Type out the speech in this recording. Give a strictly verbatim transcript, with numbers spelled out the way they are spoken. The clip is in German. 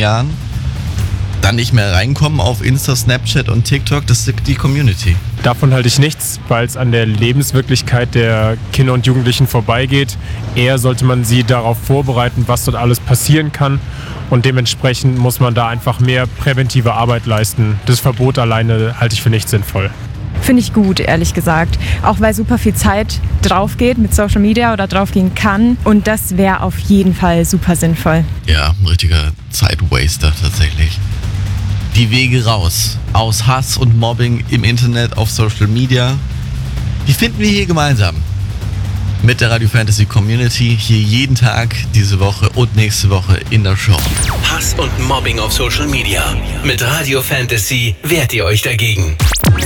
Jahren dann nicht mehr reinkommen auf Insta, Snapchat und TikTok, das ist die Community. Davon halte ich nichts, weil es an der Lebenswirklichkeit der Kinder und Jugendlichen vorbeigeht. Eher sollte man sie darauf vorbereiten, was dort alles passieren kann. Und dementsprechend muss man da einfach mehr präventive Arbeit leisten. Das Verbot alleine halte ich für nicht sinnvoll. Finde ich gut, ehrlich gesagt. Auch weil super viel Zeit drauf geht mit Social Media oder drauf gehen kann. Und das wäre auf jeden Fall super sinnvoll. Ja, ein richtiger Zeitwaster tatsächlich. Die Wege raus aus Hass und Mobbing im Internet, auf Social Media, die finden wir hier gemeinsam. Mit der Radio Fantasy Community hier jeden Tag, diese Woche und nächste Woche in der Show. Hass und Mobbing auf Social Media. Mit Radio Fantasy wehrt ihr euch dagegen.